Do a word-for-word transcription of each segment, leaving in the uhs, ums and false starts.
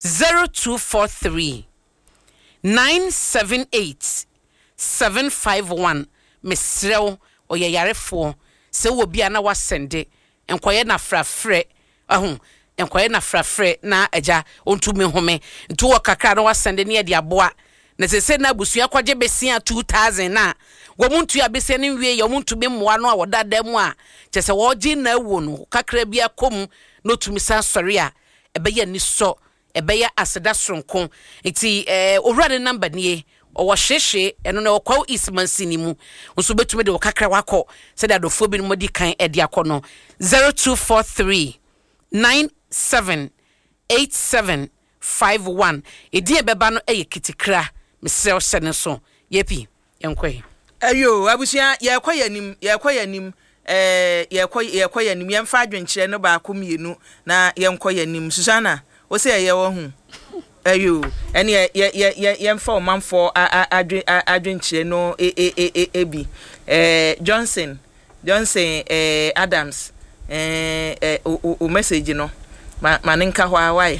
zero two four three nine seven eight seven five one mesrew oyayarefo se wo bia na wasende enkoye na frafre ahun enkoye na frafre na agya ontumi home ntu wo kakra na wasende ne de aboa na sese na busua kwaje besia two thousand na wo muntu ya besia ne wie ye muntu be moa no a wodada mu a chese wo gi na wo no kakra bia kom no tumi san sori a ebeye ni so ebeye aseda sonko enti eh owurade number nie owo hwehwe eno na okwa isman sinimu nso betumi de okakra wako se da dofo bi no modi kan edi akono zero two four three nine seven eight seven five one edi ebeba no eye kitikra mesel sene so yepi enkwe ayo abusia ye kwayanim ye kwayanim eh ye kwa ye kwayanim ye mfa adwenkyere no ba akomienu na ye nkwayanim Susana wo se ye wo hu ayo ene ye ye ye ye mfa omanfo adwen adwenkyere no e e e bi eh Johnson Johnson eh Adams eh o message no ma maninka ho awai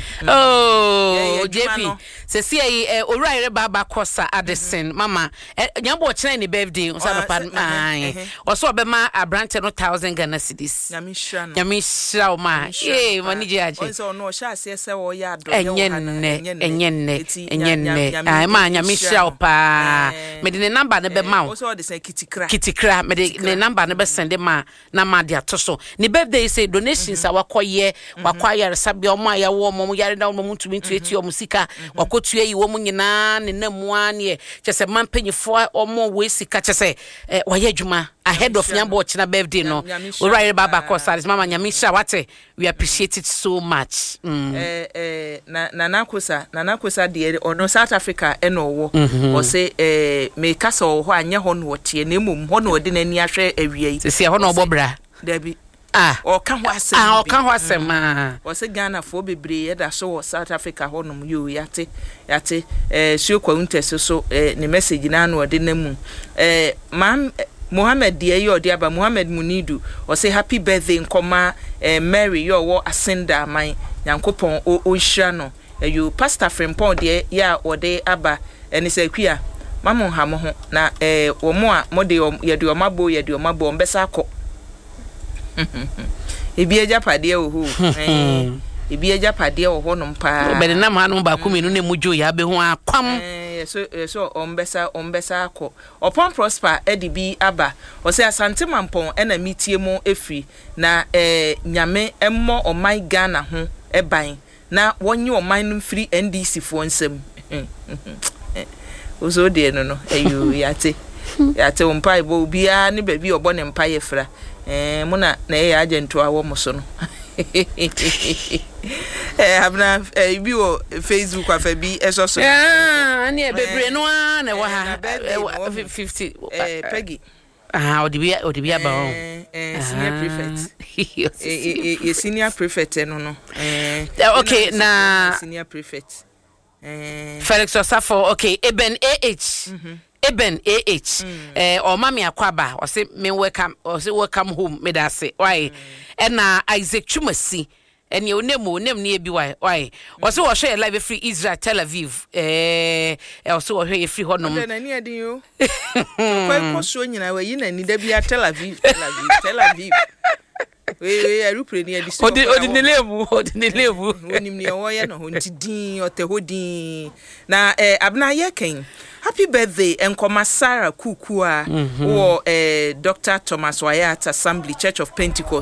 oh J P se se eh owuraire baba kosa Addison mama nyambo chena ni birthday unsa no pan ai oso obema abrante no one thousand Ghana cedis nyamishra no nyamishra o ma eh mani je aje onso no sha ase se wo ya do enyenне enyenne enyenne ai ma nyamishra o pa me de number ne be ma oso de se kitikra kitikra me de ne number ne be send ma na ma de atoso ni birthday say donations awakoye wakoye sabi omo ayawo omo yare na omo ntumi ntu eti omo sika wakotu yi wo mu nyina ne namu ane chese mampanyifo omo we sika chese waye adwuma ahead of nyambo china birthday no owuraire baba kosaris mama nyamisha wate we appreciate it so much mm. eh eh na na nakosa na nakosa de ono South Africa eno wo o se eh me kasa ho anye ho no tie na emum ho no de nani ahwe awie yi se ho no obobra dabi ah o kan ho asem ah o kan ho asem ah o se Ghana fo bebre ye da so South Africa honum yo yate yate eh sio kwa unteso so eh ne message na no de namu eh mam Mohammed de ye odi aba Mohammed Munidu o se happy birthday nkoma eh Mary yo wo asenda man yankopon o o hira no eh yo pastor Frimpon de ya ode aba eni se kwia mamon ha mo ho na eh wo mo a mo de ye de o mabo ye de o mabo mbesa akọ ebi eja pade o ho eh ebi eja pade o ho no mpa obere na ma no ba kuminu ne mujo ya be ho akwam eh so so ombesa ombesa akọ Opon Prosper edibi aba o se asante mampon e na mitie mu efri na eh nyame emmo oman Ghana ho eban na wonye oman no free N D C fo nsem ozo de no no ayo yate yate umpa ibo bia ne ba bi obo ne mpa yefra eh muna na e agento awo mo so no eh abna eh bi wo Facebook afa bi eso so ah ani e bebre no na wa ha fifty eh Peggy ah odibia odibia ba o eh senior prefect eh eh senior prefect no no eh okay na senior prefect eh Felix Osafo okay Eben A H Eben A H eh o mami akwaba o se me welcome o se welcome home me da se why e na Isaac Chumasi eni onemu onem ne bi why why o se wo share live free Israel Tel Aviv eh o se wo hwe free honom na ni adin yo ko ko so nyina we yi na ni da bi Tel Aviv Tel Aviv Tel Aviv we we arupre ni adisi odi odi ne lebu odi ne lebu onim ne wo ye no ho ntidin o te hodin na eh abna ye ken happy birthday enkoma Sarah Kuku a wo eh Doctor Thomas Wyatt Assembly Church of Pentecost